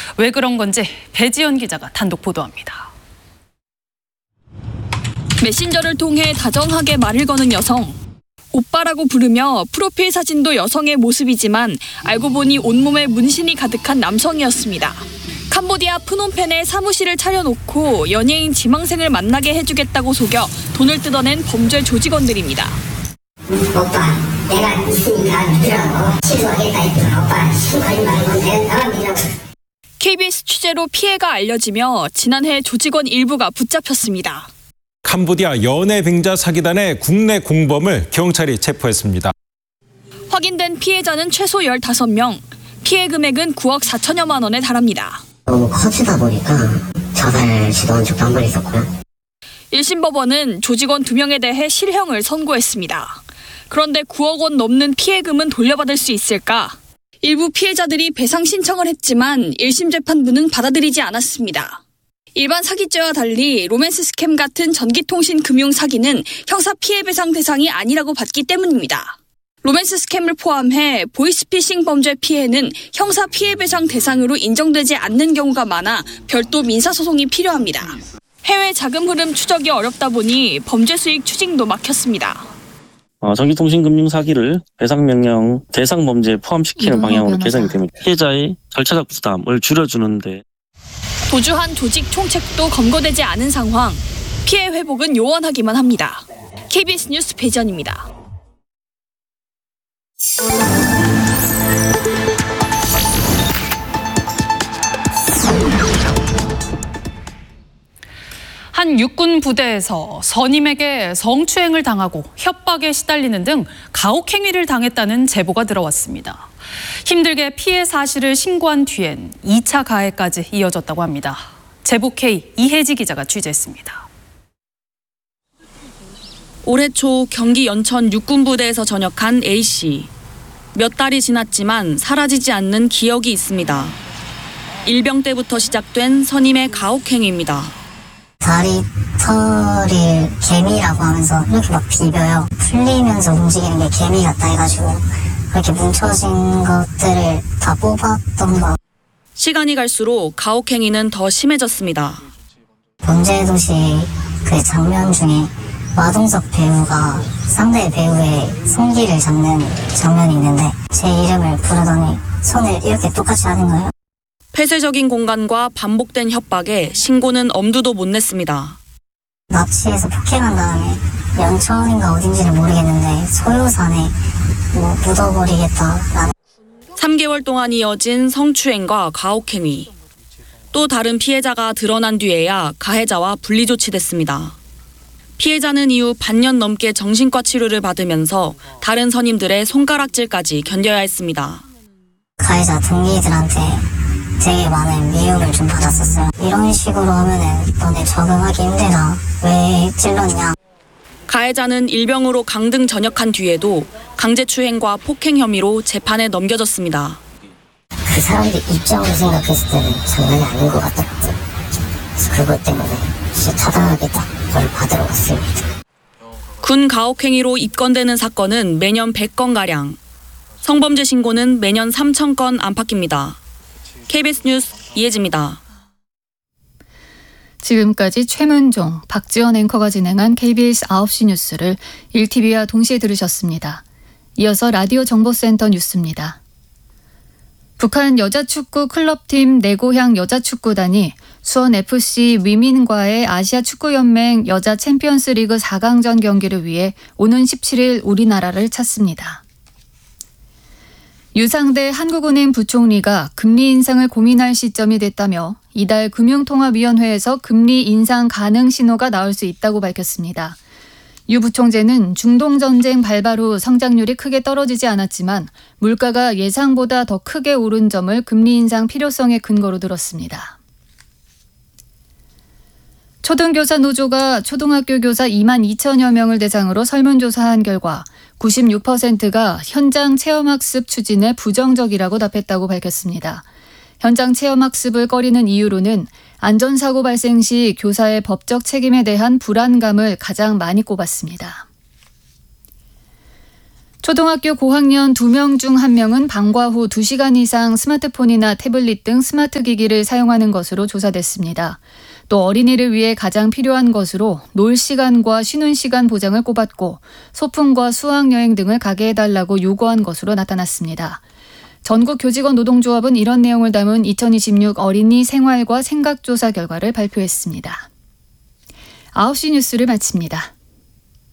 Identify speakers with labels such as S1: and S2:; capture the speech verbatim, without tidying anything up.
S1: 왜 그런 건지 배지연 기자가 단독 보도합니다.
S2: 메신저를 통해 다정하게 말을 거는 여성. 오빠라고 부르며 프로필 사진도 여성의 모습이지만 알고 보니 온몸에 문신이 가득한 남성이었습니다. 캄보디아 프놈펜에 사무실을 차려놓고 연예인 지망생을 만나게 해주겠다고 속여 돈을 뜯어낸 범죄 조직원들입니다.
S3: 오빠, 내가 있으니까 믿으라고. 취소하겠다 했더니 오빠 시킨 거짓말인 건데 나가 믿으라고.
S2: 케이비에스 취재로 피해가 알려지며 지난해 조직원 일부가 붙잡혔습니다.
S4: 캄보디아 연예빙자 사기단의 국내 공범을 경찰이 체포했습니다.
S2: 확인된 피해자는 최소 열다섯 명, 피해 금액은 구억 사천여만 원에 달합니다.
S3: 너무 커지다 보니까 자살 시도한 적도 한 번 있었고요.
S2: 일 심 법원은 조직원 두 명에 대해 실형을 선고했습니다. 그런데 구억 원 넘는 피해금은 돌려받을 수 있을까? 일부 피해자들이 배상 신청을 했지만 일 심 재판부는 받아들이지 않았습니다. 일반 사기죄와 달리 로맨스 스캠 같은 전기통신 금융 사기는 형사 피해배상 대상이 아니라고 봤기 때문입니다. 로맨스 스캠을 포함해 보이스피싱 범죄 피해는 형사 피해배상 대상으로 인정되지 않는 경우가 많아 별도 민사소송이 필요합니다. 해외 자금 흐름 추적이 어렵다 보니 범죄 수익 추징도 막혔습니다.
S5: 어, 전기통신금융 사기를 배상명령 대상 범죄에 포함시키는 방향으로 개정이 되면 피해자의 절차적 부담을 줄여주는데
S2: 도주한 조직 총책도 검거되지 않은 상황. 피해 회복은 요원하기만 합니다. 케이비에스 뉴스 배지연입니다.
S1: 한 육군 부대에서 선임에게 성추행을 당하고 협박에 시달리는 등 가혹행위를 당했다는 제보가 들어왔습니다. 힘들게 피해 사실을 신고한 뒤엔 이 차 가해까지 이어졌다고 합니다. 제보 K 이혜지 기자가 취재했습니다.
S2: 올해 초 경기 연천 육군부대에서 전역한 A씨. 몇 달이 지났지만 사라지지 않는 기억이 있습니다. 일병 때부터 시작된 선임의 가혹행위입니다.
S3: 다리 털이 개미라고 하면서 이렇게 막 비벼요. 풀리면서 움직이는 게 개미 같다 해가지고 그렇게 뭉쳐진 것들을 다 뽑았던 거.
S2: 시간이 갈수록 가혹행위는 더 심해졌습니다.
S3: 범죄도시 그 장면 중에 마동석 배우가 상대 배우의 손기를 잡는 장면이 있는데 제 이름을 부르더니 손을 이렇게 똑같이 하는 거예요.
S2: 폐쇄적인 공간과 반복된 협박에 신고는 엄두도 못 냈습니다.
S3: 납치해서 폭행한 다음에 연천인가 어딘지를 모르겠는데 소요산에 뭐 묻어버리겠다라는.
S2: 삼 개월 동안 이어진 성추행과 가혹행위. 또 다른 피해자가 드러난 뒤에야 가해자와 분리조치됐습니다. 피해자는 이후 반년 넘게 정신과 치료를 받으면서 다른 선임들의 손가락질까지 견뎌야 했습니다.
S3: 가해자 동기들한테 되게 많은 미움을 좀 받았었어요. 이런 식으로 하면은 너네 적응하기 힘들다. 왜 찔렀냐.
S2: 가해자는 일병으로 강등 전역한 뒤에도 강제추행과 폭행 혐의로 재판에 넘겨졌습니다.
S3: 그 사람들 입장으로 생각했을 때는 장난이 아닌 것 같더라고요. 그래서 그것 때문에 진짜 차단하겠다. 그걸 받으러 왔습니다.
S2: 군 가혹행위로 입건되는 사건은 매년 백 건가량. 성범죄 신고는 매년 삼천 건 안팎입니다. 케이비에스 뉴스 이혜지입니다.
S6: 지금까지 최문종, 박지원 앵커가 진행한 케이비에스 아홉 시 뉴스를 일 티비와 동시에 들으셨습니다. 이어서 라디오 정보센터 뉴스입니다. 북한 여자축구 클럽팀 내고향 여자축구단이 수원에프씨 위민과의 아시아축구연맹 여자 챔피언스 리그 사 강전 경기를 위해 오는 십칠 일 우리나라를 찾습니다. 유상대 한국은행 부총리가 금리 인상을 고민할 시점이 됐다며 이달 금융통화위원회에서 금리 인상 가능 신호가 나올 수 있다고 밝혔습니다. 유 부총재는 중동전쟁 발발 후 성장률이 크게 떨어지지 않았지만 물가가 예상보다 더 크게 오른 점을 금리 인상 필요성의 근거로 들었습니다. 초등교사 노조가 초등학교 교사 이만 이천여 명을 대상으로 설문조사한 결과 구십육 퍼센트가 현장 체험학습 추진에 부정적이라고 답했다고 밝혔습니다. 현장 체험학습을 꺼리는 이유로는 안전사고 발생 시 교사의 법적 책임에 대한 불안감을 가장 많이 꼽았습니다. 초등학교 고학년 두 명 중 한 명은 방과 후 두 시간 이상 스마트폰이나 태블릿 등 스마트 기기를 사용하는 것으로 조사됐습니다. 또 어린이를 위해 가장 필요한 것으로 놀 시간과 쉬는 시간 보장을 꼽았고 소풍과 수학여행 등을 가게 해달라고 요구한 것으로 나타났습니다. 전국교직원 노동조합은 이런 내용을 담은 이천이십육 어린이 생활과 생각조사 결과를 발표했습니다. 아홉 시 뉴스를 마칩니다.